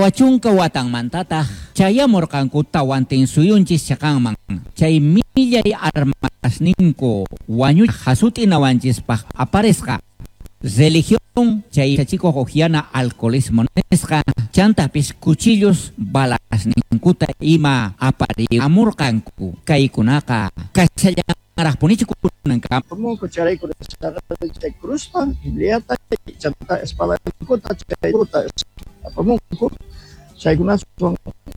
Wawachunka watangmantata chayamurqanku tawantin suyunchis chaqanman. Chay millay armasninku wañuch hasutinawanchispaq aparesqa. Religión chay chachiko hojiana alcoholismo nesqa chantapis cuchillos balas ninkuta ima apari amurqanku kaykunaqa kashallaraqpunichikunan como cucharay con esta cruzpa liata chanta espada ninkuta chay fruta como chaykunas son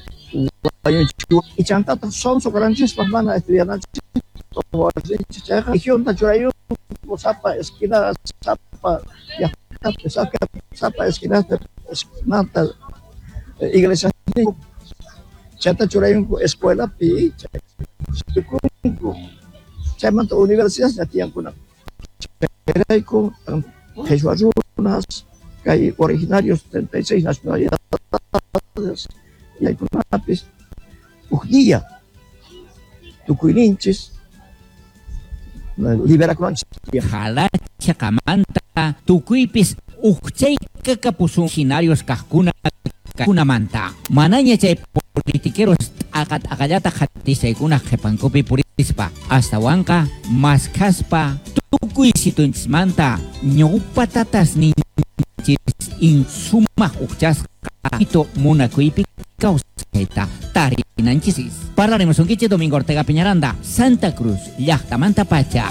y chanta son socaranchis pasmana estudiantes o religión tachorayo sapa esquina sapa ya sapa esquina mata iglesia chata chorayo escuela pi chaman universidad ya tiang kuna cerai con jesuazunas que hay originarios 36 nacionalidades y hay kuna apis ujdia tukuininchis libera con halacha kamanta tukuypis ukchayka kapusunhinarios kahkuna manta manaña chay politiqueros akallata hatisaykuna qhipankupi purispa hasta wanka maskaspa tukuy situnchismanta ñawpatatas ninchis insumaq ukchasqa ito munakuypi kawsayta tarinanchisis. Parlaremos un quiche Domingo Ortega Peñaranda, Santa Cruz, llaqtamanta pacha.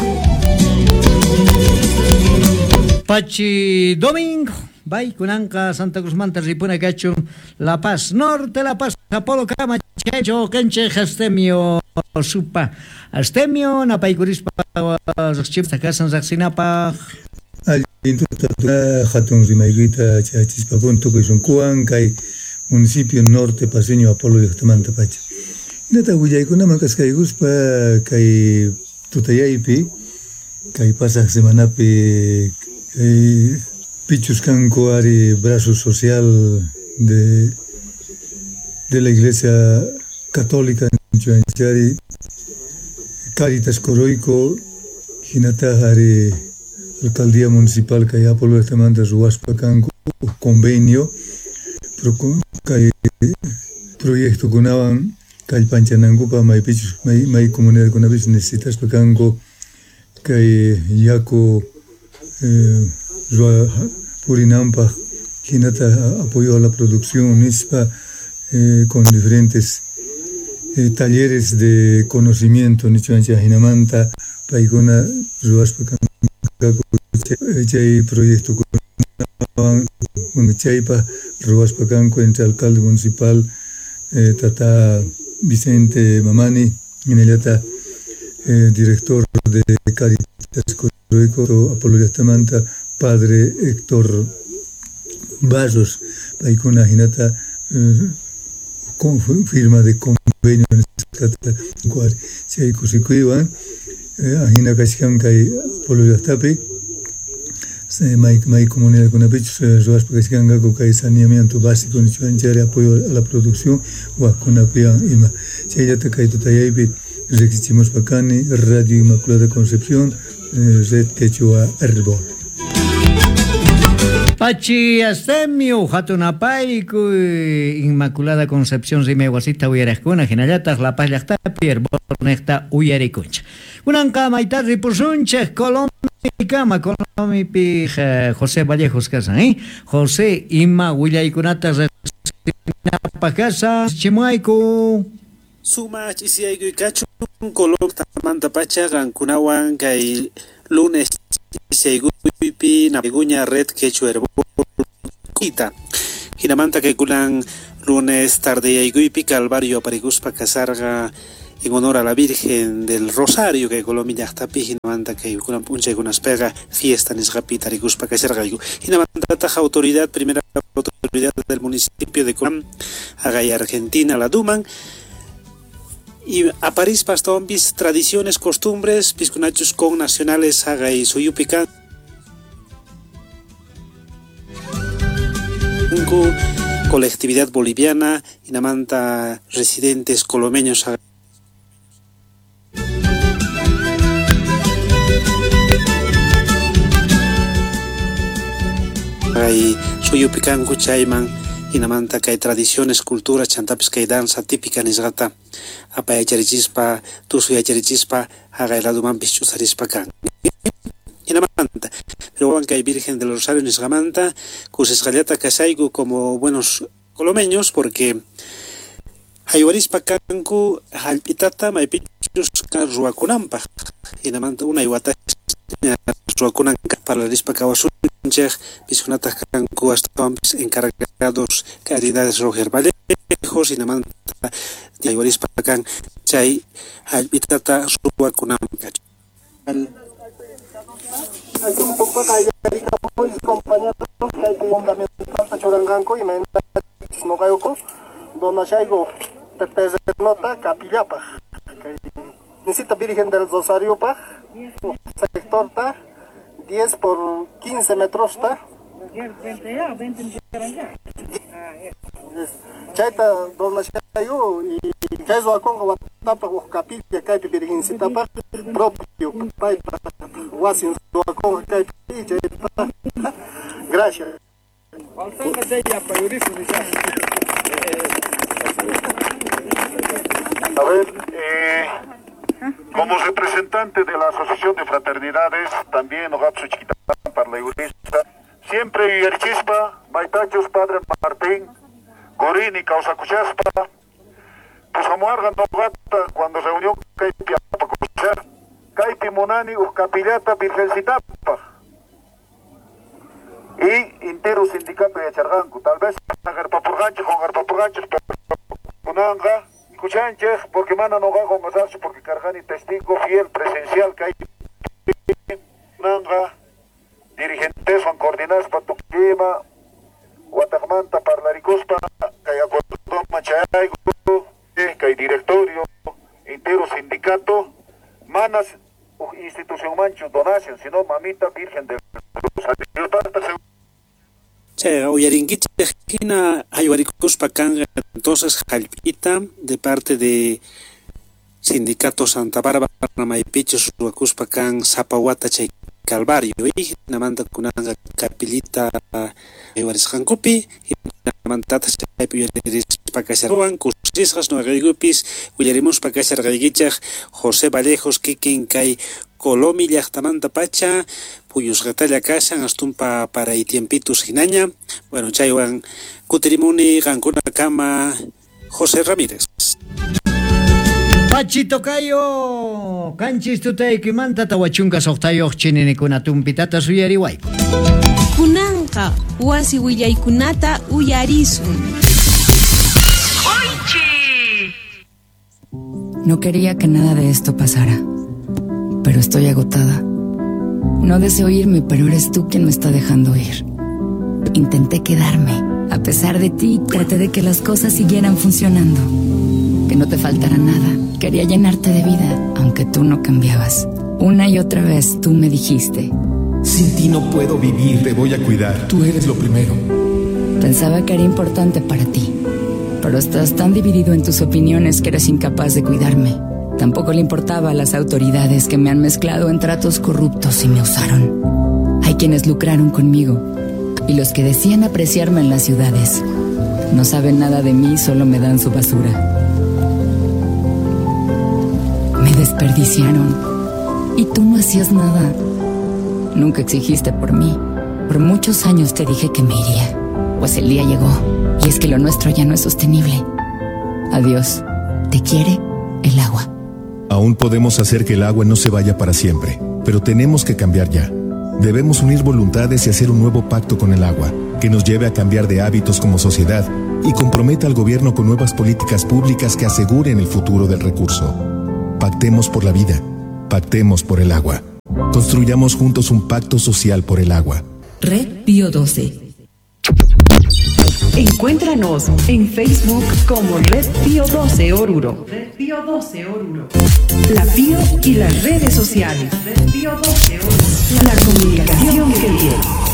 Pachi Domingo, bay kunanka Santa Cruz manta ripuna kachu La Paz Norte, La Paz Apolo Kama Checho Kenche Hastemio Supa Astemio Napaykurispa Chipta Kasan Zaksinapa Alintuta Hatun Rimaiguita Chachispa Punto Kuisunkuan Kai Municipio Norte Paseño Apolo Llaqtamanta pacha. Nata Huyaykuna Kaskayguspa Kai Tutayaypi Kai pasaq semanapi Pichus Canco Ari brazo social de la Iglesia Católica en Chuanchari Caritas Coroico Hinata Ari Alcaldía Municipal Kai Apolo Llaqtamanta Ruaspa Canco convenio Kai proyecto kunawan Kai panchanankupa may pichus may comunidad kunapis necesitas pakanko Kai yako purinampa hinata apoyo a la producción nispa con diferentes talleres de conocimiento nichuancha hinamanta paikuna ruaspa kanko chay proyecto kunawan chaypa ruaspa kanko entre alcalde municipal Tata Vicente Mamani, Minellata, director de Caritas Coroico, Apolo Llaqtamanta, padre Héctor Vasos, Paikuna Hinata, con firma de convenio en Escata, Chaiko Sikuiwan, Ahina Kashkan Kai Apolo Llaqtapi, May comunidad con apichos, Roas Pakashkanga, Kai saneamiento básico, Nichuanchari, apoyo a la producción, Wakunapian, Ima. Chayata Kai Tutayaypi, Rexicimos Pacani, Radio Inmaculada Concepción, Red Quechua Herbol. Pachi Astemio, Hatunapaiku, Inmaculada Concepción, Rimeguasita, Uyarajkuna, Genayata, La Paz Llaqtapi, Herbol, Necta, Uyarikuncha. Unanka Maitarri Pusunche, Colombia. Kama Colombia pi José Vallejos casa, José Ima Willaykunata pa casa Chimuayku Suma chisiayku kachun Colombia tamanta pacha gankunawan kay lunes chisiayku pi napeguña red quechua herbol kita hinamanta kay kulan lunes tarde ayguipi Calvario Apariguspa Casarga en honor a la Virgen del Rosario que Colombia está hinamanta que kuna punche kunas pega fiesta nisgapita riguspa kasargaigu hinamanta taja autoridad primera autoridad del municipio de Colombia Agay Argentina la Duman y a París pastombis tradiciones costumbres piscunachos con nacionales Agay suyupican colectividad boliviana hinamanta residentes colomeños Ay, suyo picanco chayman hinamanta kay tradiciones, cultura, chantapis kay danza típica nisqata apayacharichispa, tusuyacharichispa, haqayladumanpis chusarispa kan. Hinamanta, pero kay Virgen del Rosario nisqamanta, kusisqallata kasayku como buenos colomeños, porque haywarispa kanku hallp'itata maypichus ruwakunanpaq. Hinamanta unay watash ruwakunanqa parlarispa kawasunchik, piskunataq kanku ashtawanpis encargados caridades Roger Vallejos, hinamanta haywarispa kan chay hallp'itata ruwakunanqa. Un poco compañeros que hay que fundamental churanganco y me no caigo donde chaigo pepes de nota capillapa necesita Virgen del Rosario pa sector ta 10 por 15 metros ta chaita donde chaigo y chaizo acongo tapa o capilla que hay Virgen tapa propio pai wasin do acongo que hay gracias. A ver, como representante de la Asociación de Fraternidades, también Ogatsu Chiquitán para la Igurista, siempre Yerchispa, Maitachos, Padre Martín, Gorini, Causacuchaspa, pues como Argan Nogata, cuando reunió Caipi Apacuchar, Caipi Monani, Capillata, Virgencitapa. Y intero sindicato de Acharganco, tal vez Agarpapurgancho con Agarpapurganchos, Punanga, Cuchanches, porque mana no gago masacho, porque Cargani testigo fiel, presencial, que hay Punanga, dirigentes son coordinados para tu clima, Guatagmanta, Parlaricospa, que hay acordón Machaigo, que hay directorio, intero sindicato, manas, institución mancho, donación, sino mamita Virgen de Rosario. Che, uyarinkiche hina aywaricuspa kan entonces hallp'ita de parte de Sindicato Santa Bárbara maypichus ruwacuspa kan Zapawata chay Calvario y hinamanta kunanga capillita aywarisqankupi hinamantata chaypi uyaririspa kasharwan kusisqas nuqaykupis uyarimuspa kasharqaykichaq José Vallejos kikin kay Colomi llaqtamanta pacha puyusqatalla kashan astumpa para tiempitus hinaña. Bueno, chaywan kutirimuni qankuna kama José Ramírez. Pachito Cayo, canchis tutaykimanta tawachunka soqtayoq chininikuna tumpitata suyariwayku. Kunanqa wasi willaykunata uyarisun. No quería que nada de esto pasara, pero estoy agotada. No deseo irme, pero eres tú quien me está dejando ir. Intenté quedarme, a pesar de ti, traté de que las cosas siguieran funcionando, que no te faltara nada. Quería llenarte de vida, aunque tú no cambiabas. Una y otra vez tú me dijiste: sin ti no puedo vivir, te voy a cuidar, tú eres lo primero. Pensaba que era importante para ti, pero estás tan dividido en tus opiniones que eres incapaz de cuidarme. Tampoco le importaba a las autoridades que me han mezclado en tratos corruptos y me usaron. Hay quienes lucraron conmigo, y los que decían apreciarme en las ciudades no saben nada de mí, solo me dan su basura. Me desperdiciaron, y tú no hacías nada. Nunca exigiste por mí. Por muchos años te dije que me iría, pues el día llegó, y es que lo nuestro ya no es sostenible. Adiós. Te quiere el agua. Aún podemos hacer que el agua no se vaya para siempre, pero tenemos que cambiar ya. Debemos unir voluntades y hacer un nuevo pacto con el agua, que nos lleve a cambiar de hábitos como sociedad y comprometa al gobierno con nuevas políticas públicas que aseguren el futuro del recurso. Pactemos por la vida, pactemos por el agua. Construyamos juntos un pacto social por el agua. Red Pío 12. Encuéntranos en Facebook como Red Pío 12 Oruro. Red Pío 12 Oruro. La Pío y las redes sociales. Red Pío 12 Oruro. La comunicación que viene.